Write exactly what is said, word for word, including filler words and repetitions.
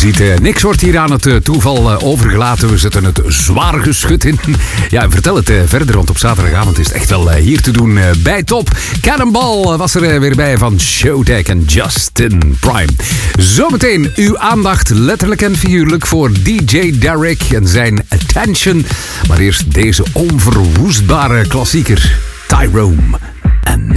ziet, uh, niks wordt hier aan het uh, toeval uh, overgelaten. We zetten het zwaar geschut in. Ja, en vertel het uh, verder, want op zaterdagavond is het echt wel uh, hier te doen uh, bij Top. Cannonball uh, was er uh, weer bij van Showtek en Justin Prime. Zometeen uw aandacht, letterlijk en figuurlijk, voor D J Derek en zijn Attention. Maar eerst deze onverwoestbare klassieker, Tyrone en